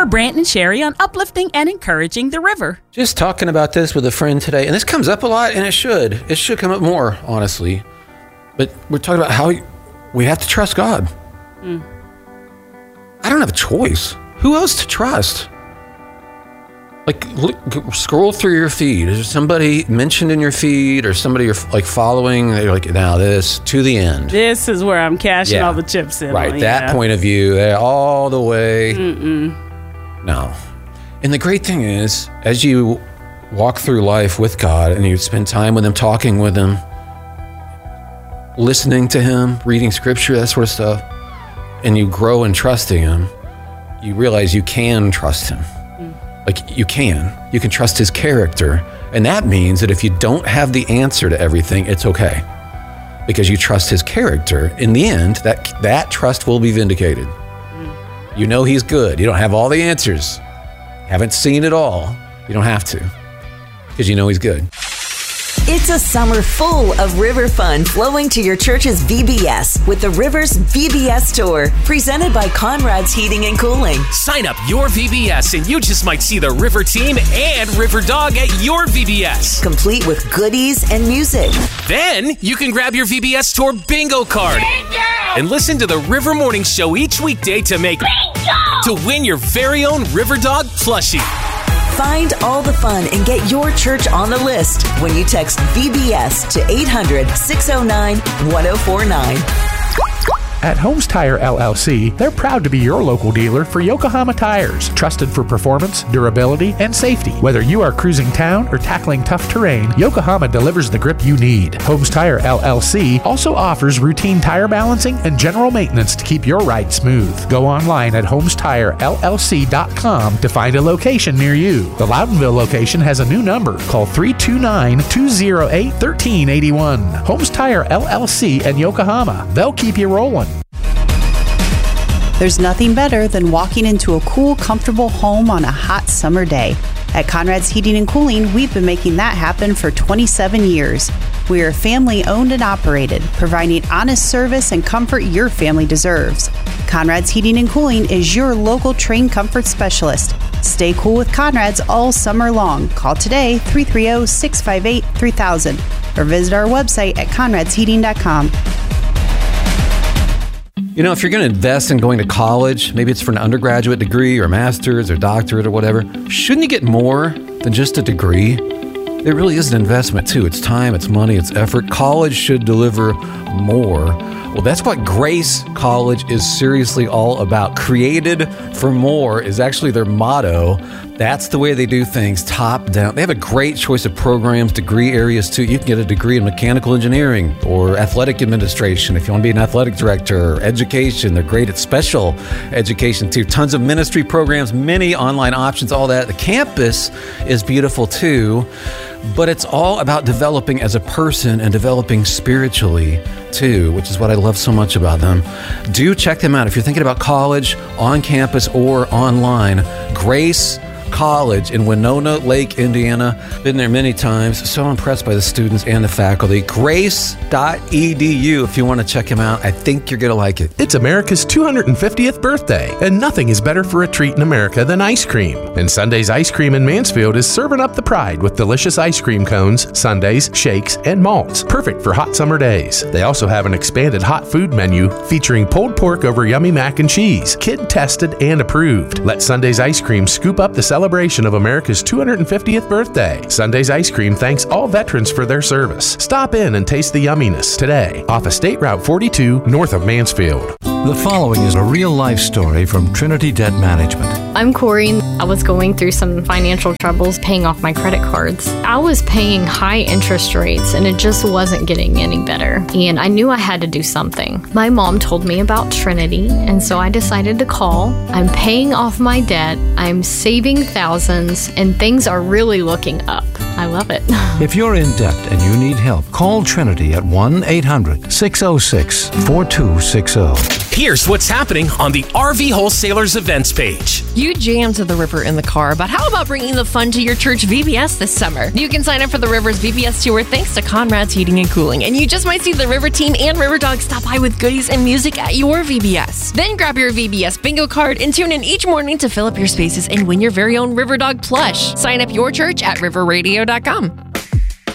more Brant and Sherry on uplifting and encouraging the river. Just talking about this with a friend today, and this comes up a lot, and it should come up more, honestly. But we're talking about how we have to trust God. I don't have a choice. Who else to trust? Like, scroll through your feed. Is there somebody mentioned in your feed or somebody you're like following? They're like, now this to the end. This is where I'm cashing all the chips in. Right, that point of view, all the way. No. And the great thing is, as you walk through life with God and you spend time with Him, talking with Him, listening to Him, reading Scripture, that sort of stuff, and you grow in trusting Him, you realize you can trust Him. Like, you can trust His character. And that means that if you don't have the answer to everything, it's okay. Because you trust His character. In the end, that trust will be vindicated. You know He's good. You don't have all the answers. Haven't seen it all. You don't have to. Because you know He's good. It's a summer full of river fun flowing to your church's VBS with the Rivers VBS Tour, presented by Conrad's Heating and Cooling. Sign up your VBS and you just might see the River Team and River Dog at your VBS. Complete with goodies and music. Then you can grab your VBS Tour bingo card and listen to the River Morning Show each weekday to win your very own River Dog plushie. Find all the fun and get your church on the list when you text VBS to 800-609-1049. At Holmes Tire LLC, they're proud to be your local dealer for Yokohama tires, trusted for performance, durability, and safety. Whether you are cruising town or tackling tough terrain, Yokohama delivers the grip you need. Holmes Tire LLC also offers routine tire balancing and general maintenance to keep your ride smooth. Go online at HolmesTireLLC.com to find a location near you. The Loudonville location has a new number. Call 329-208-1381. Holmes Tire LLC in Yokohama. They'll keep you rolling. There's nothing better than walking into a cool, comfortable home on a hot summer day. At Conrad's Heating and Cooling, we've been making that happen for 27 years. We are family owned and operated, providing honest service and comfort your family deserves. Conrad's Heating and Cooling is your local trained comfort specialist. Stay cool with Conrad's all summer long. Call today, 330-658-3000, or visit our website at conradsheating.com. You know, if you're going to invest in going to college, maybe it's for an undergraduate degree or master's or doctorate or whatever, shouldn't you get more than just a degree? It really is an investment too. It's time, it's money, it's effort. College should deliver more. Well, that's what Grace College is seriously all about. Created for more is actually their motto. That's the way they do things, top down. They have a great choice of programs, degree areas too. You can get a degree in mechanical engineering or athletic administration if you want to be an athletic director, or education. They're great at special education too. Tons of ministry programs, many online options, all that. The campus is beautiful too, but it's all about developing as a person and developing spiritually too, which is what I love so much about them. Do check them out if you're thinking about college, on campus or online. Grace College in Winona Lake, Indiana. Been there many times. So impressed by the students and the faculty. Grace.edu if you want to check them out. I think you're going to like it. It's America's 250th birthday, and nothing is better for a treat in America than ice cream. And Sunday's Ice Cream in Mansfield is serving up the pride with delicious ice cream cones, sundaes, shakes, and malts. Perfect for hot summer days. They also have an expanded hot food menu featuring pulled pork over yummy mac and cheese. Kid tested and approved. Let Sunday's Ice Cream scoop up the celebration of America's 250th birthday. Sunday's Ice Cream thanks all veterans for their service. Stop in and taste the yumminess today off of State Route 42 north of Mansfield. The following is a real-life story from Trinity Debt Management. I'm Corey. I was going through some financial troubles paying off my credit cards. I was paying high interest rates and it just wasn't getting any better. And I knew I had to do something. My mom told me about Trinity, and so I decided to call. I'm paying off my debt. I'm saving thousands, and things are really looking up. I love it. If you're in debt and you need help, call Trinity at 1-800-606-4260. Here's what's happening on the RV Wholesalers events page. You jam to the river in the car, but how about bringing the fun to your church VBS this summer? You can sign up for the River's VBS Tour thanks to Conrad's Heating and Cooling, and you just might see the River team and River Dog stop by with goodies and music at your VBS. Then grab your VBS bingo card and tune in each morning to fill up your spaces and win your very own River Dog plush. Sign up your church at riverradio.com.